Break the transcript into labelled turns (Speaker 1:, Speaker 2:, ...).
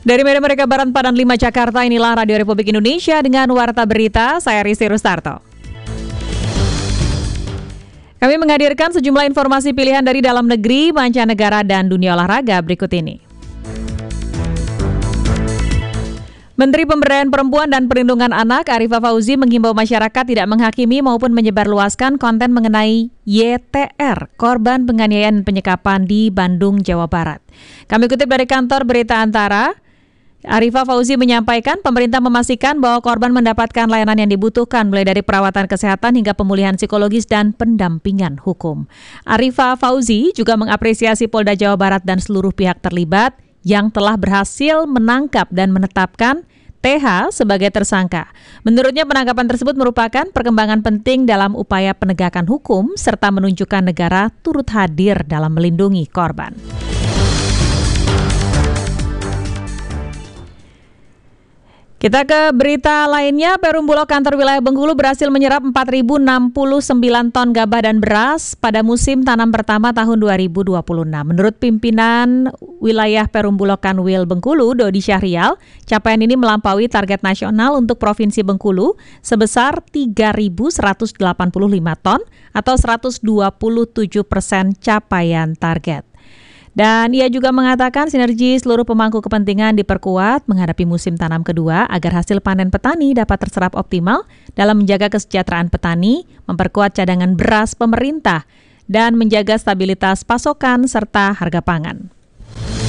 Speaker 1: Dari Medan Merdeka Barat 45 Jakarta, inilah Radio Republik Indonesia dengan Warta Berita, saya Rizky Rustarto. Kami menghadirkan sejumlah informasi pilihan dari dalam negeri, mancanegara, dan dunia olahraga berikut ini. Menteri Pemberdayaan Perempuan dan Perlindungan Anak Arifah Fauzi menghimbau masyarakat tidak menghakimi maupun menyebarluaskan konten mengenai YTR, korban penganiayaan dan penyekapan di Bandung, Jawa Barat. Kami kutip dari kantor Berita Antara, Arifah Fauzi menyampaikan pemerintah memastikan bahwa korban mendapatkan layanan yang dibutuhkan mulai dari perawatan kesehatan hingga pemulihan psikologis dan pendampingan hukum. Arifah Fauzi juga mengapresiasi Polda Jawa Barat dan seluruh pihak terlibat yang telah berhasil menangkap dan menetapkan TH sebagai tersangka. Menurutnya penangkapan tersebut merupakan perkembangan penting dalam upaya penegakan hukum serta menunjukkan negara turut hadir dalam melindungi korban. Kita ke berita lainnya, Perum Bulog Kantor Wilayah Bengkulu berhasil menyerap 4.069 ton gabah dan beras pada musim tanam pertama tahun 2026. Menurut pimpinan wilayah Perum Bulog Kanwil Bengkulu, Dodi Syahrial, capaian ini melampaui target nasional untuk Provinsi Bengkulu sebesar 3.185 ton atau 127% capaian target. Dan ia juga mengatakan sinergi seluruh pemangku kepentingan diperkuat menghadapi musim tanam kedua agar hasil panen petani dapat terserap optimal dalam menjaga kesejahteraan petani, memperkuat cadangan beras pemerintah, dan menjaga stabilitas pasokan serta harga pangan.